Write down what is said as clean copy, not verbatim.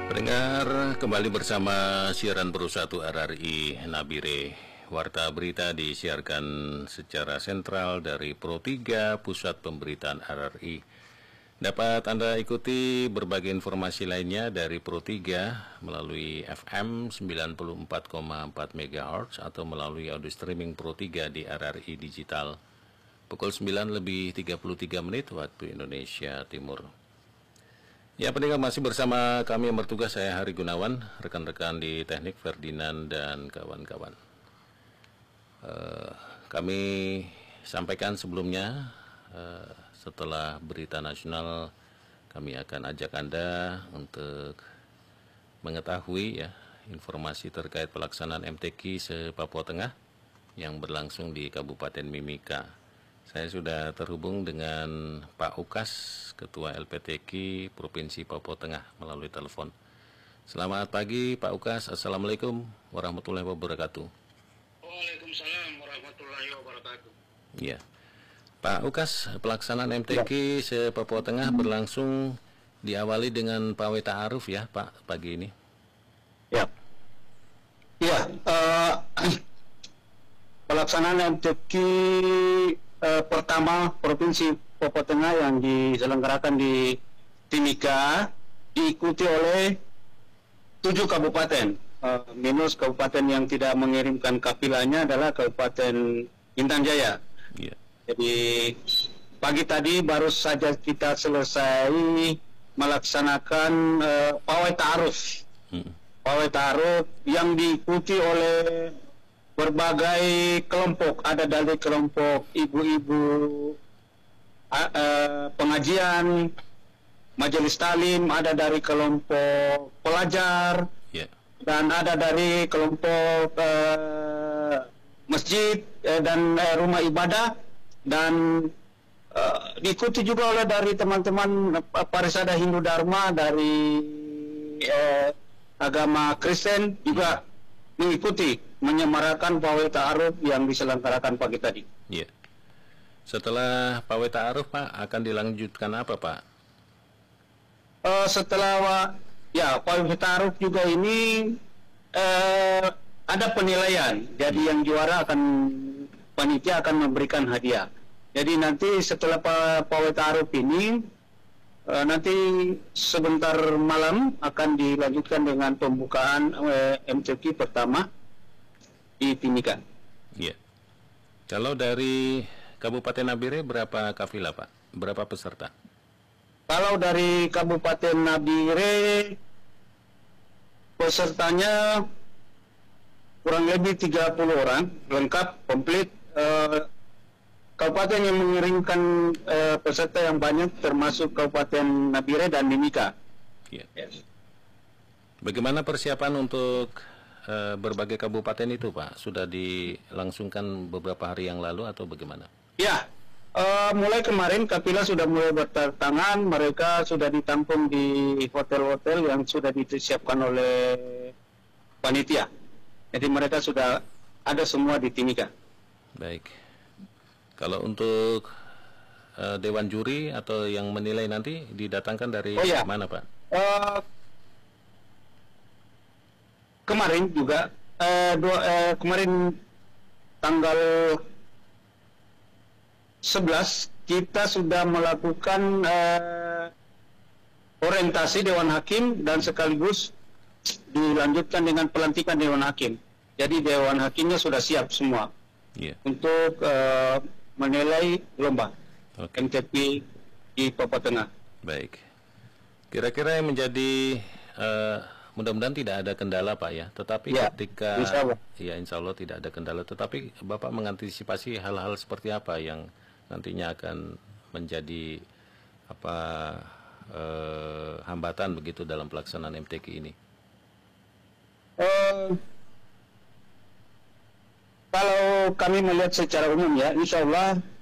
Pendengar, kembali bersama siaran Pro 1 RRI Nabire. Warta berita disiarkan secara sentral dari Pro 3 Pusat Pemberitaan RRI. Dapat Anda ikuti berbagai informasi lainnya dari Pro 3 melalui FM 94,4 MHz atau melalui audio streaming Pro 3 di RRI Digital. Pukul 9:33 waktu Indonesia Timur. Ya, pendengar, masih bersama kami yang bertugas, saya Hari Gunawan, rekan-rekan di teknik Ferdinand dan kawan-kawan. Kami sampaikan sebelumnya, setelah berita nasional, kami akan ajak Anda untuk mengetahui ya informasi terkait pelaksanaan MTQ se-Papua Tengah yang berlangsung di Kabupaten Mimika. Saya sudah terhubung dengan Pak Ukas, Ketua LPTQ Provinsi Papua Tengah melalui telepon. Selamat pagi Pak Ukas, Assalamualaikum warahmatullahi wabarakatuh. Waalaikumsalam warahmatullahi wabarakatuh. Ya, Pak Ukas, pelaksanaan MTQ se-Papua Tengah berlangsung diawali dengan pawai ta'aruf ya Pak pagi ini. Pelaksanaan MTQ pertama Provinsi Papua Tengah yang diselenggarakan di Timika diikuti oleh 7 kabupaten, minus kabupaten yang tidak mengirimkan kapilanya adalah Kabupaten Intan Jaya. Yeah. Jadi pagi tadi baru saja kita selesai melaksanakan pawai ta'aruf. Pawai ta'aruf yang diikuti oleh berbagai kelompok, ada dari kelompok ibu-ibu pengajian, majelis talim, ada dari kelompok pelajar, dan ada dari kelompok masjid dan rumah ibadah, dan diikuti juga oleh dari teman-teman Parisada Hindu Dharma dari agama Kristen juga mengikuti menyemarakan pawai ta'aruf yang diselenggarakan pagi tadi. Iya. Setelah pawai ta'aruf Pak, akan dilanjutkan apa Pak? Setelah pawai ta'aruf juga ini ada penilaian. Jadi yang juara panitia akan memberikan hadiah. Jadi nanti setelah pawai ta'aruf ini nanti sebentar malam akan dilanjutkan dengan pembukaan MTQ pertama di Timika. Iya. Kalau dari Kabupaten Nabire berapa kafilah Pak? Berapa peserta? Kalau dari Kabupaten Nabire pesertanya kurang lebih 30 orang, lengkap, komplit. Kabupaten yang mengirimkan peserta yang banyak termasuk Kabupaten Nabire dan Mimika. Ya. Bagaimana persiapan untuk berbagai kabupaten itu Pak? Sudah dilangsungkan beberapa hari yang lalu atau bagaimana? Ya, mulai kemarin kafilah sudah mulai berdatangan, mereka sudah ditampung di hotel-hotel yang sudah disiapkan oleh panitia. Jadi mereka sudah ada semua di Timika. Baik. Kalau untuk dewan juri atau yang menilai nanti didatangkan dari mana Pak? Kemarin juga kemarin tanggal 11 kita sudah melakukan orientasi Dewan Hakim dan sekaligus dilanjutkan dengan pelantikan Dewan Hakim. Jadi Dewan Hakimnya sudah siap semua untuk menilai lomba MTQ di Papua Tengah. Baik. Kira-kira yang menjadi mudah-mudahan tidak ada kendala Pak ya. Tetapi ketika insya Allah tidak ada kendala. Tetapi Bapak mengantisipasi hal-hal seperti apa yang nantinya akan menjadi hambatan begitu dalam pelaksanaan MTQ ini? Kalau kami melihat secara umum ya, insya Allah